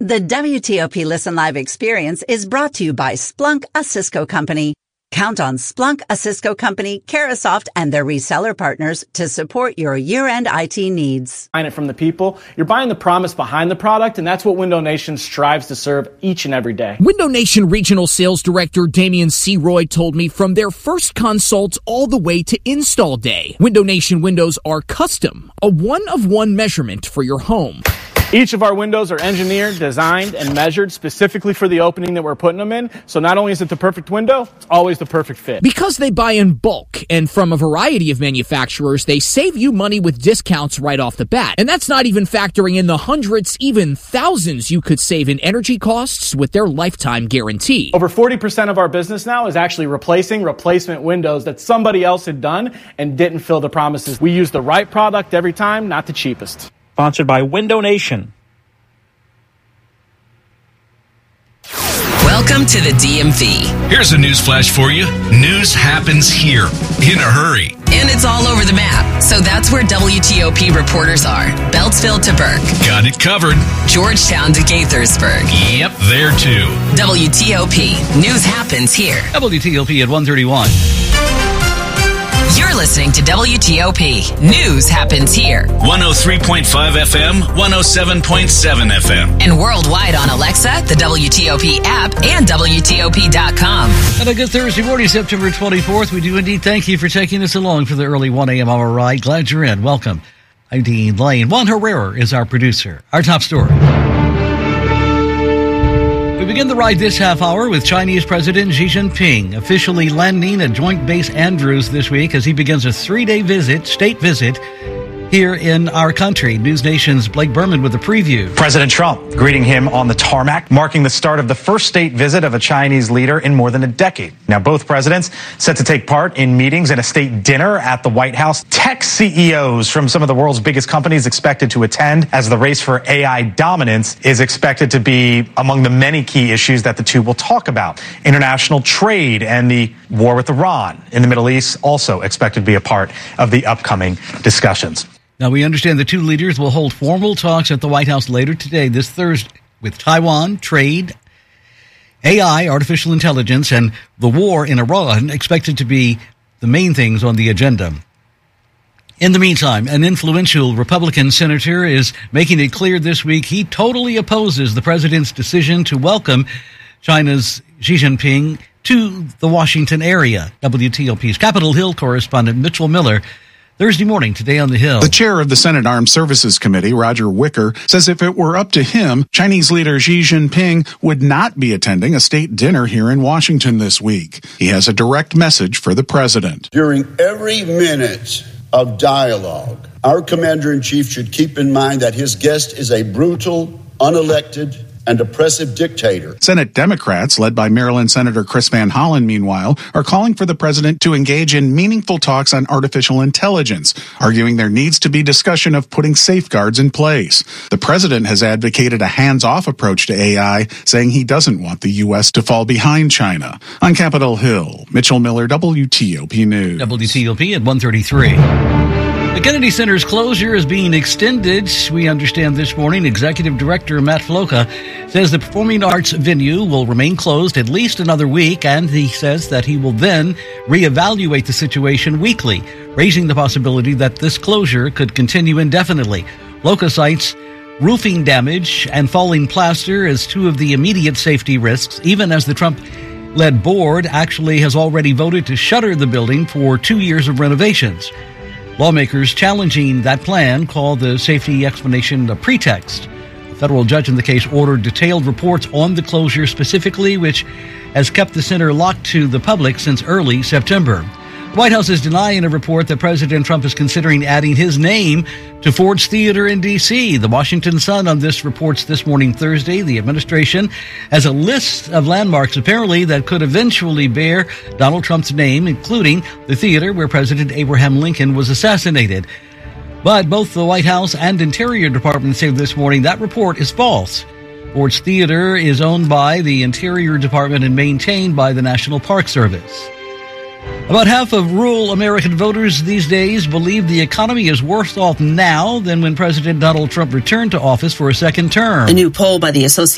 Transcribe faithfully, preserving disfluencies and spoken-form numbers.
The W T O P Listen Live experience is brought to you by Splunk, a Cisco company. Count on Splunk, a Cisco company, Carahsoft, and their reseller partners to support your year-end I T needs. Buying it from the people, you're buying the promise behind the product, and that's what Window Nation strives to serve each and every day. Window Nation Regional Sales Director Damian Seroy told me from their first consults all the way to install day, Window Nation windows are custom, a one-of-one measurement for your home. Each of our windows are engineered, designed, and measured specifically for the opening that we're putting them in. So not only is it the perfect window, it's always the perfect fit. Because they buy in bulk and from a variety of manufacturers, they save you money with discounts right off the bat. And that's not even factoring in the hundreds, even thousands you could save in energy costs with their lifetime guarantee. Over forty percent of our business now is actually replacing replacement windows that somebody else had done and didn't fill the promises. We use the right product every time, not the cheapest. Sponsored by Window Nation. Welcome to the D M V. Here's a news flash for you. News happens here in a hurry. And it's all over the map. So that's where W T O P reporters are. Beltsville to Burke. Got it covered. Georgetown to Gaithersburg. Yep, there too. W T O P. News happens here. W T O P at one thirty-one. You're listening to W T O P. News happens here. one oh three point five F M, one oh seven point seven F M. And worldwide on Alexa, the W T O P app, and W T O P dot com. And a good Thursday morning, September twenty-fourth. We do indeed thank you for taking us along for the early one a.m. hour ride. Glad you're in. Welcome. I'm Dean Lane. Juan Herrera is our producer. Our top story. We begin the ride this half hour with Chinese President Xi Jinping officially landing at Joint Base Andrews this week as he begins a three-day visit, state visit, here in our country. News Nation's Blake Berman with a preview. President Trump greeting him on the tarmac, marking the start of the first state visit of a Chinese leader in more than a decade. Now, both presidents set to take part in meetings and a state dinner at the White House. Tech C E Os from some of the world's biggest companies expected to attend, as the race for A I dominance is expected to be among the many key issues that the two will talk about. International trade and the war with Iran in the Middle East also expected to be a part of the upcoming discussions. Now, we understand the two leaders will hold formal talks at the White House later today, this Thursday, with Taiwan, trade, A I, artificial intelligence, and the war in Iran expected to be the main things on the agenda. In the meantime, an influential Republican senator is making it clear this week he totally opposes the president's decision to welcome China's Xi Jinping to the Washington area. W T O P's Capitol Hill correspondent Mitchell Miller Thursday morning, today on the Hill. The chair of the Senate Armed Services Committee, Roger Wicker, says if it were up to him, Chinese leader Xi Jinping would not be attending a state dinner here in Washington this week. He has a direct message for the president. During every minute of dialogue, our commander-in-chief should keep in mind that his guest is a brutal, unelected, and oppressive dictator. Senate Democrats, led by Maryland Senator Chris Van Hollen, meanwhile, are calling for the president to engage in meaningful talks on artificial intelligence, arguing there needs to be discussion of putting safeguards in place. The president has advocated a hands-off approach to A I, saying he doesn't want the U S to fall behind China. On Capitol Hill, Mitchell Miller, W T O P News. W T O P at one thirty-three. The Kennedy Center's closure is being extended. We understand this morning Executive Director Matt Floca says the performing arts venue will remain closed at least another week, and he says that he will then reevaluate the situation weekly, raising the possibility that this closure could continue indefinitely. Floca cites roofing damage and falling plaster as two of the immediate safety risks, even as the Trump-led board actually has already voted to shutter the building for two years of renovations. Lawmakers challenging that plan call the safety explanation a pretext. A federal judge in the case ordered detailed reports on the closure specifically, which has kept the center locked to the public since early September. The White House is denying a report that President Trump is considering adding his name to Ford's Theater in D C The Washington Sun on this reports this morning, Thursday, the administration has a list of landmarks apparently that could eventually bear Donald Trump's name, including the theater where President Abraham Lincoln was assassinated. But both the White House and Interior Department say this morning that report is false. Ford's Theater is owned by the Interior Department and maintained by the National Park Service. About half of rural American voters these days believe the economy is worse off now than when President Donald Trump returned to office for a second term. A new poll by the Associated